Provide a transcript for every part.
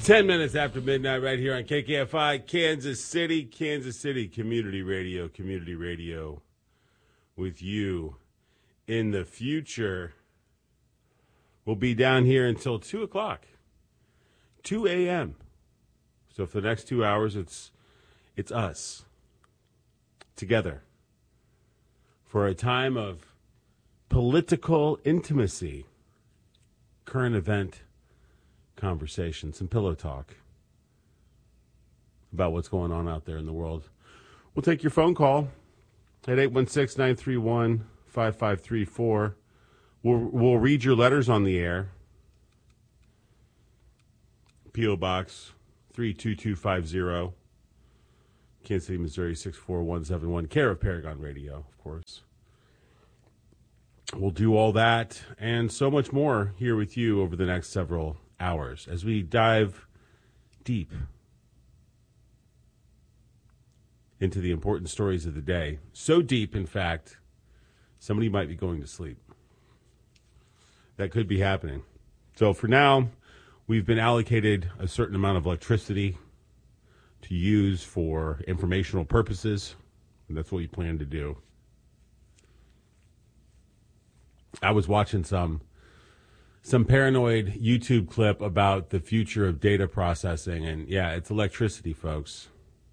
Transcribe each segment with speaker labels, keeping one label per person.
Speaker 1: 10 minutes after midnight right here on KKFI, Kansas City Community Radio with you. In the future, we'll be down here until 2 o'clock, 2 a.m. So for the next 2 hours, it's us together for a time of political intimacy, current event conversation, some pillow talk about what's going on out there in the world. We'll take your phone call at 816-931-5534. We'll read your letters on the air. P.O. Box 32250, Kansas City, Missouri 64171, care of Paragon Radio, of course. We'll do all that and so much more here with you over the next several hours as we dive deep into the important stories of the day. So deep, in fact, somebody might be going to sleep. That could be happening. So for now, we've been allocated a certain amount of electricity to use for informational purposes, and that's what we plan to do. I was watching some paranoid YouTube clip about the future of data processing, and yeah, it's electricity, folks.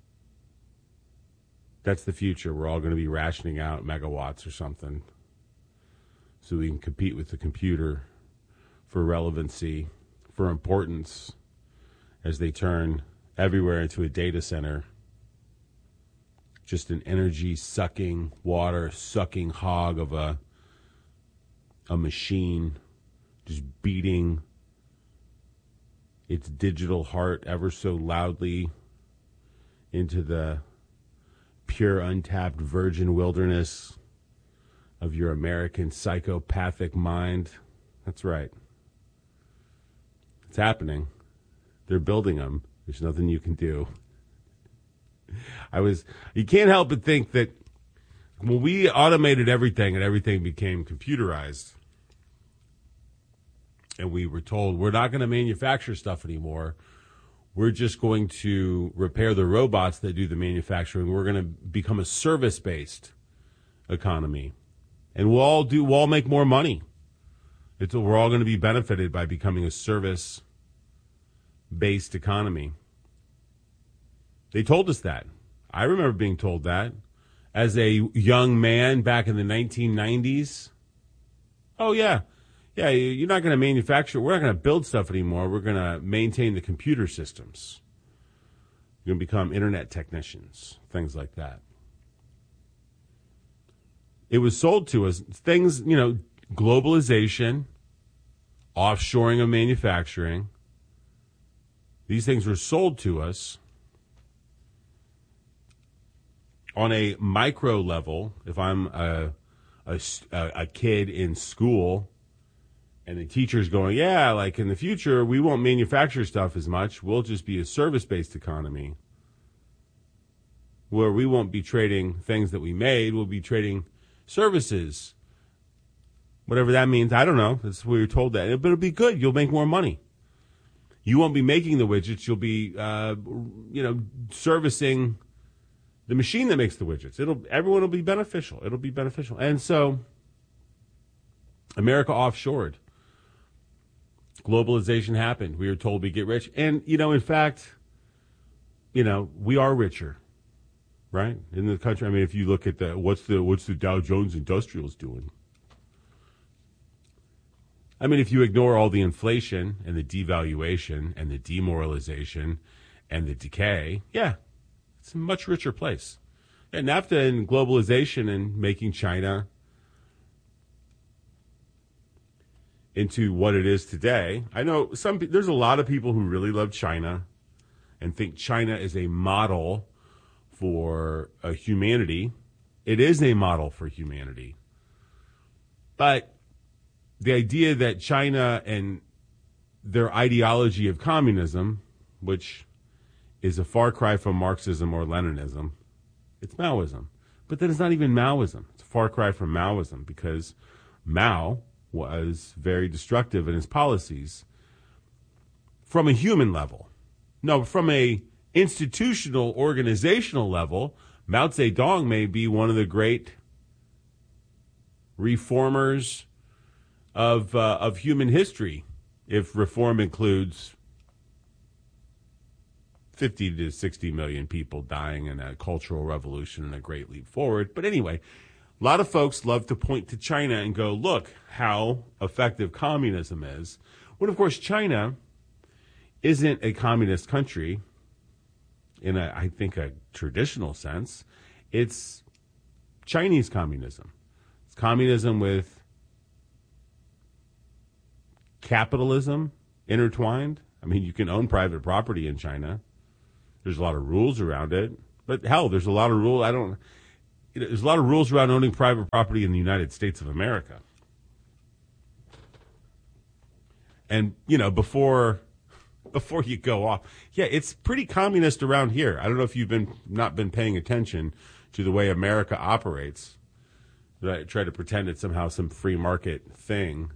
Speaker 1: That's the future. We're all going to be rationing out megawatts or something so we can compete with the computer for relevancy, for importance, as they turn everywhere into a data center. Just an energy-sucking, water-sucking hog of a machine just beating its digital heart ever so loudly into the pure, untapped virgin wilderness of your American psychopathic mind. That's right. It's happening. They're building them. There's nothing you can do. You can't help but think that when we automated everything and everything became computerized, and we were told we're not going to manufacture stuff anymore, we're just going to repair the robots that do the manufacturing. We're going to become a service-based economy, and we'll all make more money. We're all going to be benefited by becoming a service-based economy. They told us that. I remember being told that as a young man back in the 1990s. Oh, yeah. Yeah, you're not going to manufacture. We're not going to build stuff anymore. We're going to maintain the computer systems. You're going to become internet technicians, things like that. It was sold to us. Things, globalization, offshoring of manufacturing. These things were sold to us on a micro level. If I'm a kid in school, and the teacher's going, yeah, like in the future, we won't manufacture stuff as much. We'll just be a service-based economy where we won't be trading things that we made. We'll be trading services. Whatever that means, I don't know. That's what we were told that. But it'll be good. You'll make more money. You won't be making the widgets. You'll be, servicing the machine that makes the widgets. Everyone will be beneficial. It'll be beneficial. And so America offshored. Globalization happened. We were told we get rich. And, in fact, we are richer, right? In the country. I mean, if you look at what's the Dow Jones Industrials doing? I mean, if you ignore all the inflation and the devaluation and the demoralization and the decay, yeah, it's a much richer place. And NAFTA and globalization and making China into what it is today. I know there's a lot of people who really love China and think China is a model for humanity. It is a model for humanity. But the idea that China and their ideology of communism, which is a far cry from Marxism or Leninism, it's Maoism. But then it's not even Maoism. It's a far cry from Maoism because Mao was very destructive in his policies from a human level. No, from a institutional, organizational level, Mao Zedong may be one of the great reformers of human history, if reform includes 50 to 60 million people dying in a cultural revolution and a great leap forward. But anyway, a lot of folks love to point to China and go, look how effective communism is. When, of course, China isn't a communist country in I think, a traditional sense. It's Chinese communism. It's communism with capitalism intertwined. I mean, you can own private property in China. There's a lot of rules around it. But hell, there's a lot of rules. There's a lot of rules around owning private property in the United States of America. And, before you go off, yeah, it's pretty communist around here. I don't know if you've not been paying attention to the way America operates. I try to pretend it's somehow some free market thing.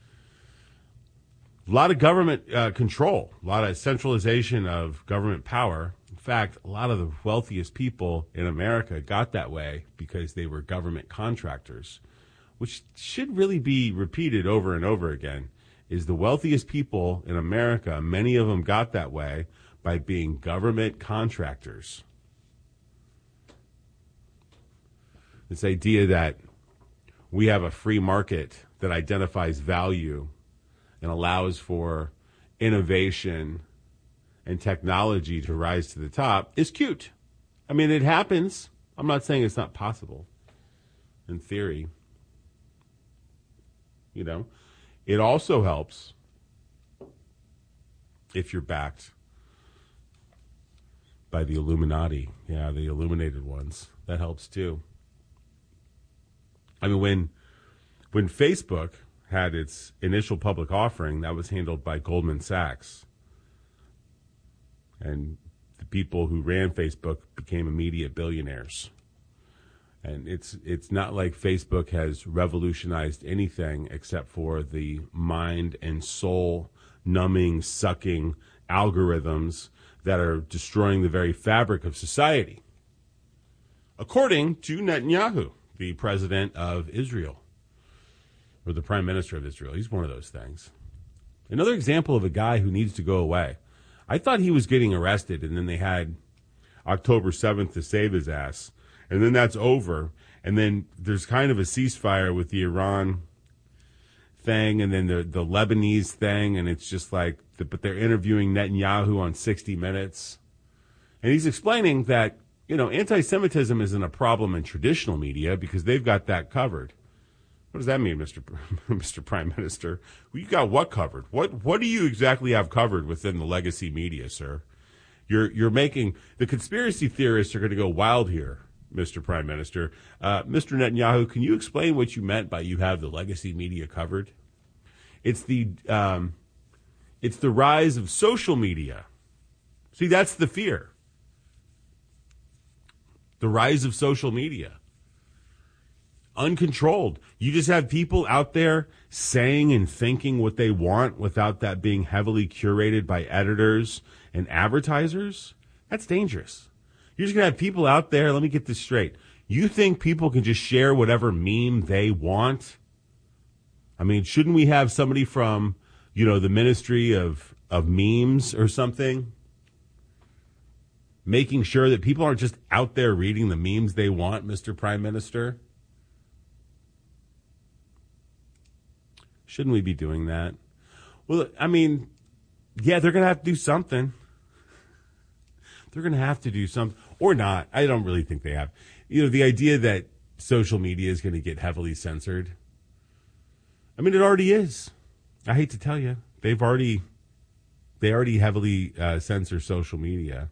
Speaker 1: A lot of government control, a lot of centralization of government power. In fact, a lot of the wealthiest people in America got that way because they were government contractors, which should really be repeated over and over again. Is the wealthiest people in America, many of them got that way by being government contractors. This idea that we have a free market that identifies value and allows for innovation and technology to rise to the top is cute. I mean, it happens. I'm not saying it's not possible in theory. It also helps if you're backed by the Illuminati. Yeah, the illuminated ones. That helps too. I mean, when Facebook had its initial public offering, that was handled by Goldman Sachs. And the people who ran Facebook became immediate billionaires. And it's not like Facebook has revolutionized anything except for the mind and soul numbing, sucking algorithms that are destroying the very fabric of society. According to Netanyahu, the president of Israel, or the prime minister of Israel. He's one of those things. Another example of a guy who needs to go away. I thought he was getting arrested, and then they had October 7th to save his ass. And then that's over. And then there's kind of a ceasefire with the Iran thing and then the Lebanese thing. And it's just like, but they're interviewing Netanyahu on 60 Minutes. And he's explaining that, anti-Semitism isn't a problem in traditional media because they've got that covered. What does that mean, Mr. Prime Minister? Well, you got what covered? What do you exactly have covered within the legacy media, sir? You're making the conspiracy theorists are going to go wild here, Mr. Prime Minister. Mr. Netanyahu, can you explain what you meant by you have the legacy media covered? It's the rise of social media. See, that's the fear. The rise of social media. Uncontrolled. You just have people out there saying and thinking what they want without that being heavily curated by editors and advertisers. That's dangerous. You're just going to have people out there. Let me get this straight. You think people can just share whatever meme they want? I mean, shouldn't we have somebody from, the Ministry of Memes or something making sure that people aren't just out there reading the memes they want, Mr. Prime Minister? Shouldn't we be doing that? Well, I mean, yeah, they're going to have to do something. They're going to have to do something. Or not. I don't really think they have. The idea that social media is going to get heavily censored. I mean, it already is. I hate to tell you. They already heavily censor social media.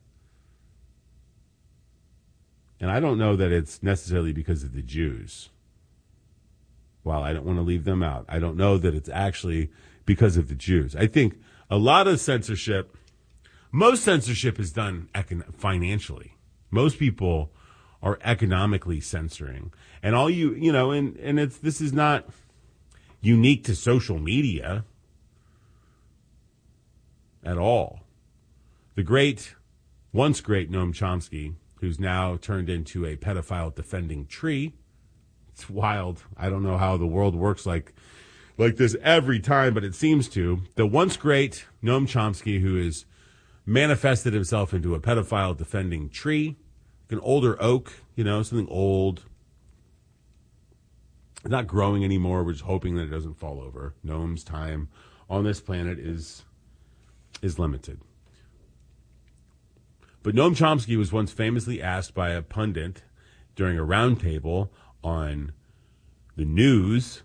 Speaker 1: And I don't know that it's necessarily because of the Jews. While I don't want to leave them out, I don't know that it's actually because of the Jews. I think a lot of censorship, most censorship is done financially. Most people are economically censoring. And all this is not unique to social media at all. The once great Noam Chomsky, who's now turned into a pedophile defending tree. It's wild. I don't know how the world works like this every time, but it seems to. The once great Noam Chomsky, who has manifested himself into a pedophile defending tree, like an older oak, something old, not growing anymore. We're just hoping that it doesn't fall over. Noam's time on this planet is limited. But Noam Chomsky was once famously asked by a pundit during a roundtable on the news.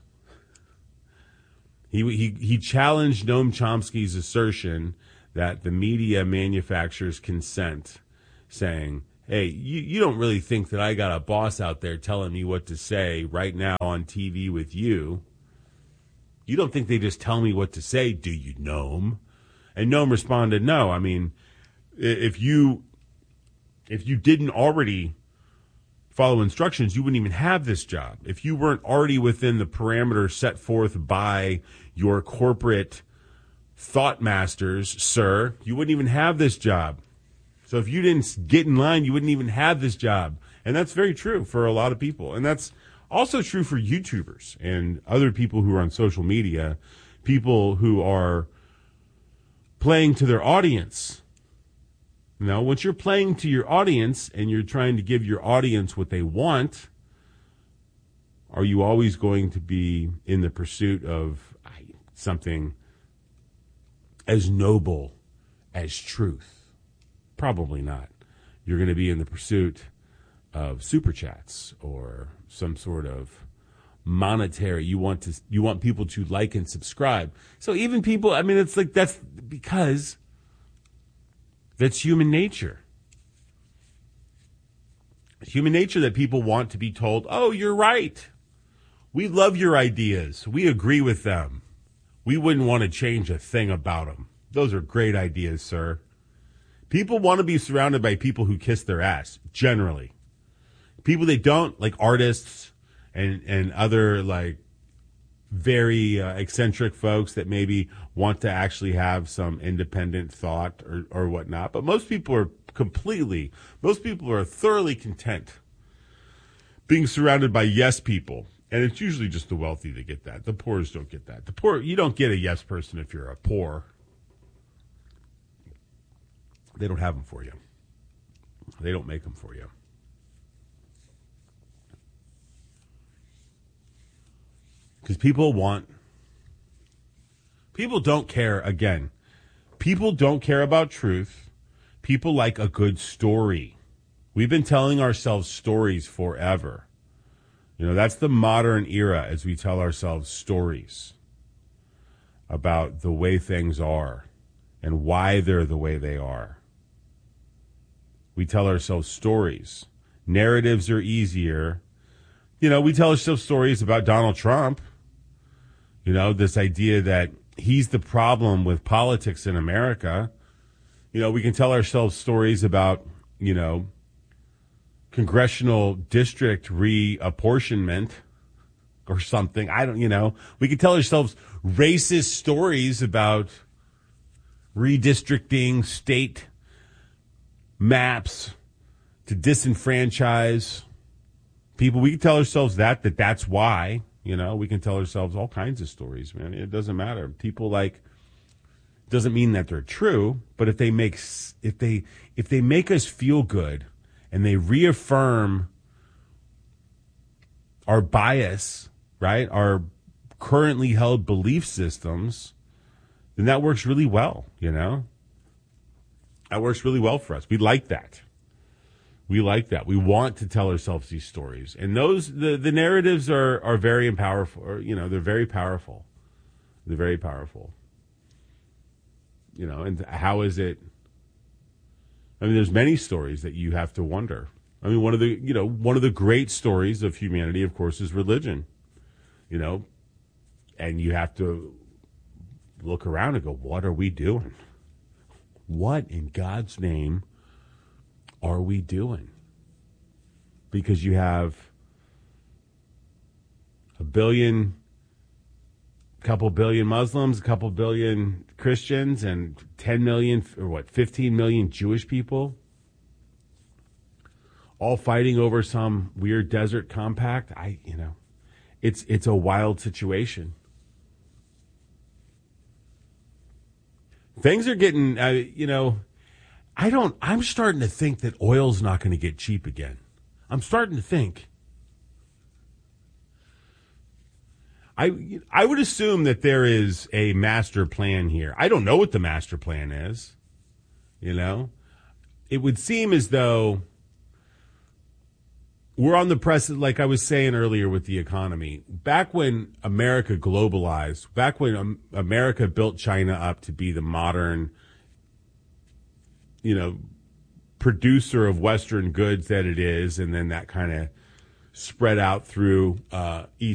Speaker 1: He challenged Noam Chomsky's assertion that the media manufactures consent, saying, hey, you don't really think that I got a boss out there telling me what to say right now on TV with you. You don't think they just tell me what to say, do you, Noam? And Noam responded, no. I mean, if you didn't already follow instructions, you wouldn't even have this job. If you weren't already within the parameters set forth by your corporate thought masters, sir, you wouldn't even have this job. So if you didn't get in line, you wouldn't even have this job. And that's very true for a lot of people. And that's also true for YouTubers and other people who are on social media, people who are playing to their audience. Now, once you're playing to your audience and you're trying to give your audience what they want, are you always going to be in the pursuit of something as noble as truth? Probably not. You're going to be in the pursuit of super chats or some sort of monetary. You want people to like and subscribe. So even people, I mean, it's like that's because that's human nature. Human nature that people want to be told, oh, you're right. We love your ideas. We agree with them. We wouldn't want to change a thing about them. Those are great ideas, sir. People want to be surrounded by people who kiss their ass, generally. People they don't, like artists and other like very eccentric folks that maybe want to actually have some independent thought or whatnot. But most people are thoroughly content being surrounded by yes people. And it's usually just the wealthy that get that. The poors don't get that. The poor, you don't get a yes person if you're a poor. They don't have them for you. They don't make them for you. Because people don't care, again, people don't care about truth. People like a good story. We've been telling ourselves stories forever. That's the modern era as we tell ourselves stories about the way things are and why they're the way they are. We tell ourselves stories. Narratives are easier. We tell ourselves stories about Donald Trump. This idea that he's the problem with politics in America. We can tell ourselves stories about, congressional district reapportionment or something. We can tell ourselves racist stories about redistricting state maps to disenfranchise people. We can tell ourselves that's why. We can tell ourselves all kinds of stories, man. It doesn't matter. People doesn't mean that they're true, but if they make us feel good and they reaffirm our bias, right? Our currently held belief systems, then that works really well, That works really well for us. We like that. We like that. We want to tell ourselves these stories. And the narratives are very powerful. They're very powerful. They're very powerful. And how is it? I mean, there's many stories that you have to wonder. I mean, one of the great stories of humanity, of course, is religion. And you have to look around and go, what are we doing? What in God's name are we doing? Because you have a couple billion Muslims, a couple billion Christians, and 10 million or what, 15 million Jewish people all fighting over some weird desert compact. It's a wild situation. Things are getting, I'm starting to think that oil's not going to get cheap again. I'm starting to think. I would assume that there is a master plan here. I don't know what the master plan is. It would seem as though we're on the precipice, like I was saying earlier with the economy. Back when America globalized, back when America built China up to be the modern, producer of Western goods that it is, and then that kind of spread out through East